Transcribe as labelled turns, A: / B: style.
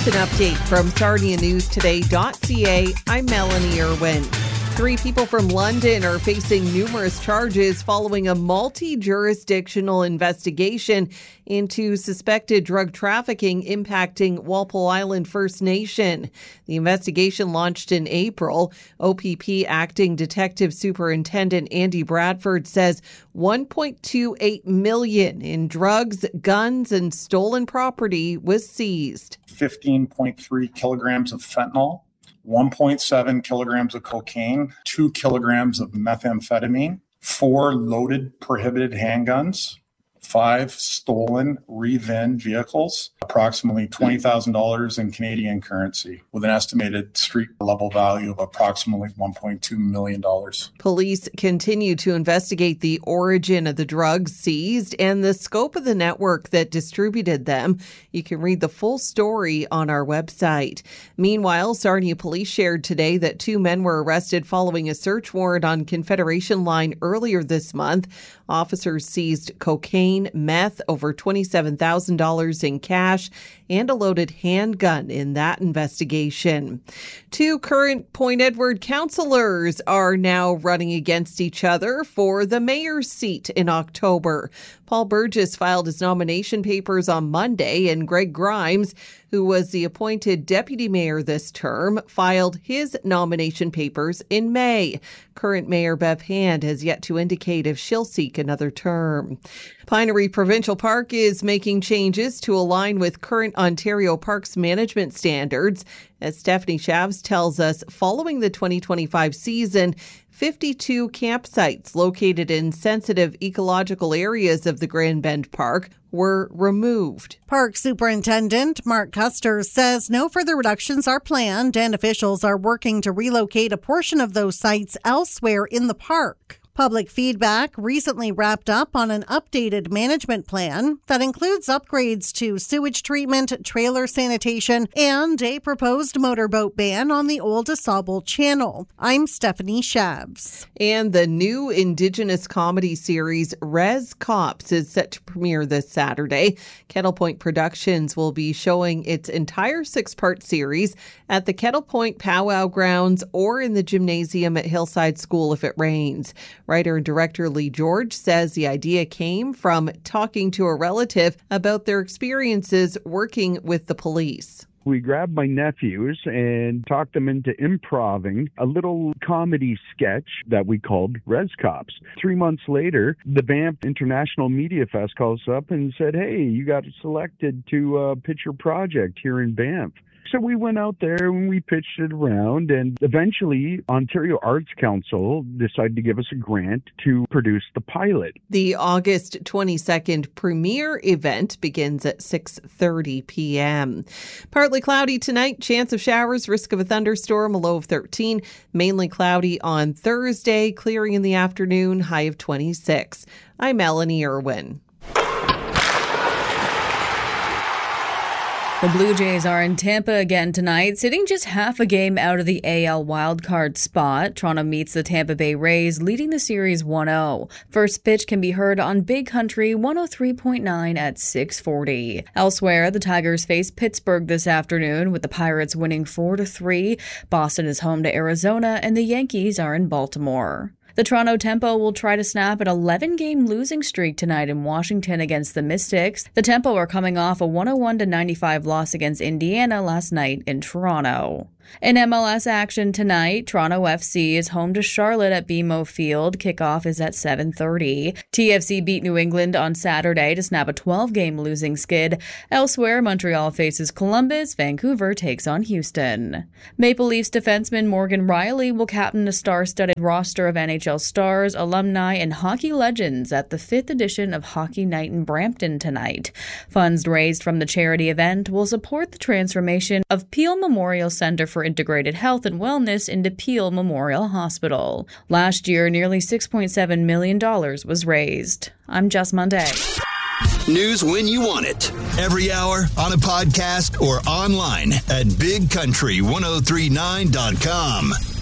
A: With an update from SarniaNewsToday.ca, I'm Melanie Irwin. 3 people from London are facing numerous charges following a multi-jurisdictional investigation into suspected drug trafficking impacting Walpole Island First Nation. The investigation launched in April. OPP Acting Detective Superintendent Andy Bradford says $1.28 million in drugs, guns, and stolen property was seized.
B: 15.3 kilograms of fentanyl, 1.7 kilograms of cocaine, 2 kilograms of methamphetamine, 4 loaded prohibited handguns, 5 stolen Rivian vehicles, approximately $20,000 in Canadian currency, with an estimated street level value of approximately $1.2 million.
A: Police continue to investigate the origin of the drugs seized and the scope of the network that distributed them. You can read the full story on our website. Meanwhile, Sarnia police shared today that 2 men were arrested following a search warrant on Confederation Line earlier this month. Officers seized cocaine, meth, over $27,000 in cash, and a loaded handgun in that investigation. 2 current Point Edward councillors are now running against each other for the mayor's seat in October. Paul Burgess filed his nomination papers on Monday, and Greg Grimes, who was the appointed deputy mayor this term, filed his nomination papers in May. Current Mayor Bev Hand has yet to indicate if she'll seek another term. Pinery Provincial Park is making changes to align with current Ontario Parks management standards. As Stephanie Shavs tells us, following the 2025 season, 52 campsites located in sensitive ecological areas of the Grand Bend Park were removed.
C: Park Superintendent Mark Custer says no further reductions are planned and officials are working to relocate a portion of those sites elsewhere in the park. Public feedback recently wrapped up on an updated management plan that includes upgrades to sewage treatment, trailer sanitation, and a proposed motorboat ban on the Old DeSable Channel. I'm Stephanie Shavs.
A: And the new Indigenous comedy series Res Cops is set to premiere this Saturday. Kettle Point Productions will be showing its entire 6-part series at the Kettle Point Powwow Grounds or in the gymnasium at Hillside School if it rains. Writer and director Lee George says the idea came from talking to a relative about their experiences working with the police.
D: We grabbed my nephews and talked them into improving a little comedy sketch that we called Res Cops. 3 months later, the Banff International Media Fest calls up and said, "Hey, you got selected to pitch your project here in Banff." So we went out there and we pitched it around, and eventually Ontario Arts Council decided to give us a grant to produce the pilot.
A: The August 22nd premiere event begins at 6:30 p.m. Partly cloudy tonight, chance of showers, risk of a thunderstorm, a low of 13. Mainly cloudy on Thursday, clearing in the afternoon, high of 26. I'm Melanie Irwin.
E: The Blue Jays are in Tampa again tonight, sitting just half a game out of the AL wildcard spot. Toronto meets the Tampa Bay Rays, leading the series 1-0. First pitch can be heard on Big Country 103.9 at 6:40. Elsewhere, the Tigers face Pittsburgh this afternoon, with the Pirates winning 4-3. Boston is home to Arizona, and the Yankees are in Baltimore. The Toronto Tempo will try to snap an 11-game losing streak tonight in Washington against the Mystics. The Tempo are coming off a 101-95 loss against Indiana last night in Toronto. In MLS action tonight, Toronto FC is home to Charlotte at BMO Field. Kickoff is at 7:30. TFC beat New England on Saturday to snap a 12-game losing skid. Elsewhere, Montreal faces Columbus. Vancouver takes on Houston. Maple Leafs defenseman Morgan Rielly will captain a star-studded roster of NHL stars, alumni, and hockey legends at the 5th edition of Hockey Night in Brampton tonight. Funds raised from the charity event will support the transformation of Peel Memorial Centre for Integrated Health and Wellness into Peel Memorial Hospital. Last year, nearly $6.7 million was raised. I'm Jess Monday.
F: News when you want it. Every hour, on a podcast, or online at bigcountry1039.com.